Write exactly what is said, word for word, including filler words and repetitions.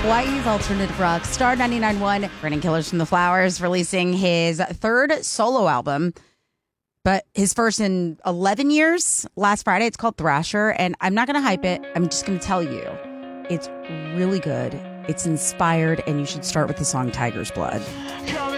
Hawaii's alternative rock, Star ninety-nine point one. Brendan Killers from the Flowers releasing his third solo album, but his first in eleven years. Last Friday, it's called Thrasher, and I'm not going to hype it. I'm just going to tell you, it's really good. It's inspired, and you should start with the song Tiger's Blood.